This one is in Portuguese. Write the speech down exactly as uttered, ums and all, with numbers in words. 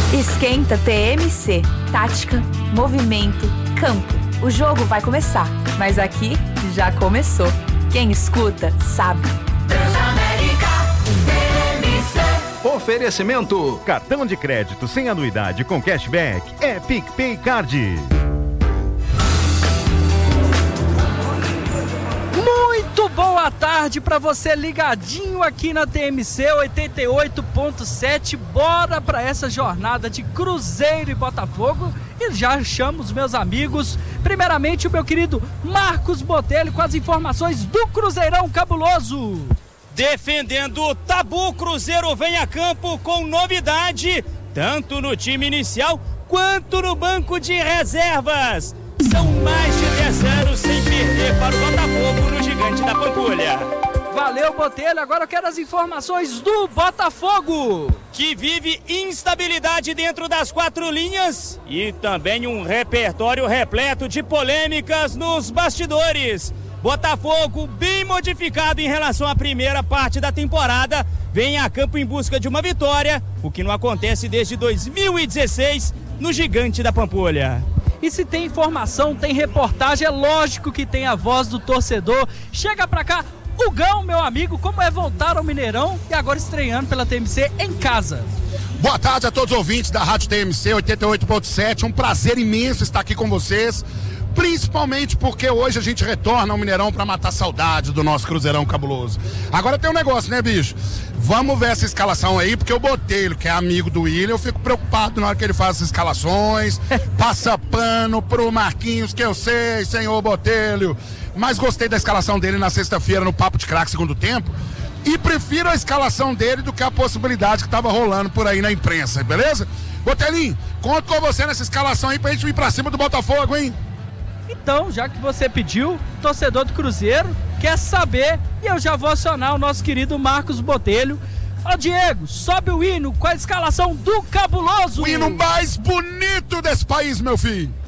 Esquenta T M C. Tática, movimento, campo. O jogo vai começar, mas aqui já começou. Quem escuta, sabe. Transamérica T M C. Oferecimento. Cartão de crédito sem anuidade com cashback é PicPay Card. Muito boa tarde para você ligadinho aqui na T M C oitenta e oito ponto sete. Bora para essa jornada de Cruzeiro e Botafogo e já chamo os meus amigos. Primeiramente o meu querido Marcos Botelho com as informações do Cruzeirão Cabuloso. Defendendo o tabu, Cruzeiro vem a campo com novidade, tanto no time inicial quanto no banco de reservas. São mais de dez anos sem perder para o Botafogo no Gigante da Pampulha. Valeu, Botelho. Agora eu quero as informações do Botafogo, que vive instabilidade dentro das quatro linhas e também um repertório repleto de polêmicas nos bastidores. Botafogo, bem modificado em relação à primeira parte da temporada, vem a campo em busca de uma vitória, o que não acontece desde dois mil e dezesseis no Gigante da Pampulha. E se tem informação, tem reportagem, é lógico que tem a voz do torcedor. Chega pra cá, Hugão, meu amigo, como é voltar ao Mineirão e agora estreando pela T M C em casa? Boa tarde a todos os ouvintes da Rádio T M C oitenta e oito ponto sete, um prazer imenso estar aqui com vocês, principalmente porque hoje a gente retorna ao Mineirão para matar saudade do nosso Cruzeirão Cabuloso. Agora tem um negócio, né, bicho? Vamos ver essa escalação aí, porque o Botelho, que é amigo do William, eu fico preocupado na hora que ele faz as escalações, passa pano pro Marquinhos, que eu sei, senhor Botelho, mas gostei da escalação dele na sexta-feira no Papo de Craque segundo tempo, e prefiro a escalação dele do que a possibilidade que tava rolando por aí na imprensa, beleza? Botelinho, conto com você nessa escalação aí pra gente ir pra cima do Botafogo, hein? Então, já que você pediu, torcedor do Cruzeiro quer saber, e eu já vou acionar o nosso querido Marcos Botelho. Ó, Diego, sobe o hino com a escalação do Cabuloso. O hino mais bonito desse país, meu filho.